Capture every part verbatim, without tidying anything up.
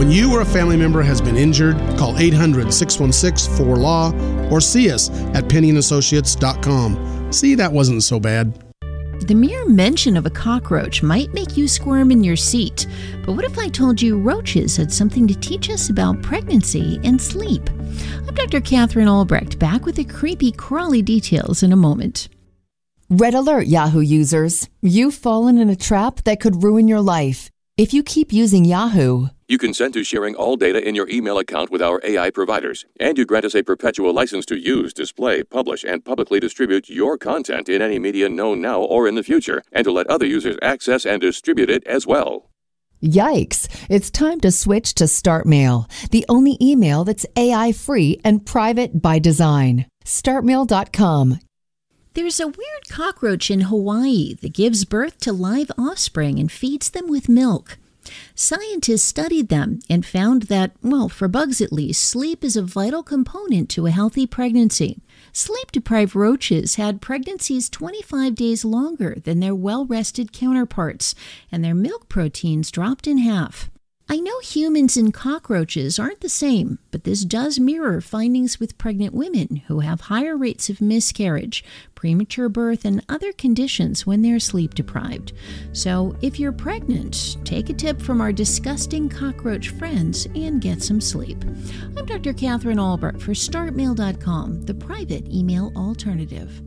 When you or a family member has been injured, call eight hundred, six one six, four L A W or see us at penny and associates dot com. See, that wasn't so bad. The mere mention of a cockroach might make you squirm in your seat. But what if I told you roaches had something to teach us about pregnancy and sleep? I'm Doctor Catherine Albrecht, back with the creepy, crawly details in a moment. Red alert, Yahoo users. You've fallen in a trap that could ruin your life. If you keep using Yahoo, you consent to sharing all data in your email account with our A I providers, and you grant us a perpetual license to use, display, publish, and publicly distribute your content in any media known now or in the future, and to let other users access and distribute it as well. Yikes! It's time to switch to StartMail, the only email that's A I-free and private by design. start mail dot com. There's a weird cockroach in Hawaii that gives birth to live offspring and feeds them with milk. Scientists studied them and found that, well, for bugs at least, sleep is a vital component to a healthy pregnancy. Sleep-deprived roaches had pregnancies twenty-five days longer than their well-rested counterparts, and their milk proteins dropped in half. I know humans and cockroaches aren't the same, but this does mirror findings with pregnant women who have higher rates of miscarriage, premature birth, and other conditions when they're sleep deprived. So if you're pregnant, take a tip from our disgusting cockroach friends and get some sleep. I'm Doctor Catherine Albrecht for start mail dot com, the private email alternative.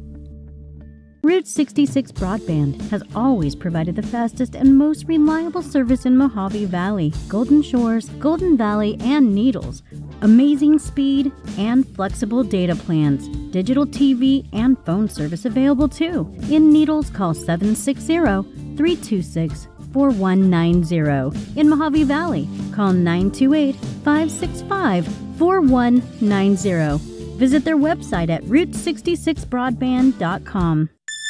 Route sixty-six Broadband has always provided the fastest and most reliable service in Mojave Valley, Golden Shores, Golden Valley, and Needles. Amazing speed and flexible data plans. Digital T V and phone service available too. In Needles, call seven six zero, three two six, four one nine zero. In Mojave Valley, call nine two eight, five six five, four one nine zero. Visit their website at route sixty-six broadband dot com.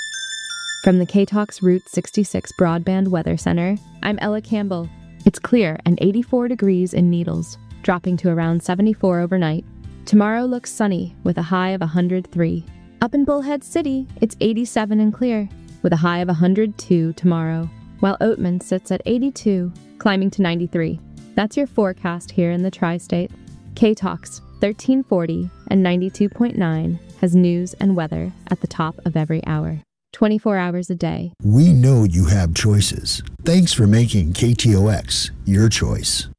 From the K-Talks Route sixty-six Broadband Weather Center, I'm Ella Campbell. It's clear and eighty-four degrees in Needles, dropping to around seventy-four overnight. Tomorrow looks sunny with a high of one hundred three. Up in Bullhead City, it's eighty-seven and clear, with a high of one hundred two tomorrow, while Oatman sits at eighty-two, climbing to ninety-three. That's your forecast here in the Tri-State. K-Talks thirteen forty and ninety-two point nine has news and weather at the top of every hour. twenty-four hours a day. We know you have choices. Thanks for making K T O X your choice.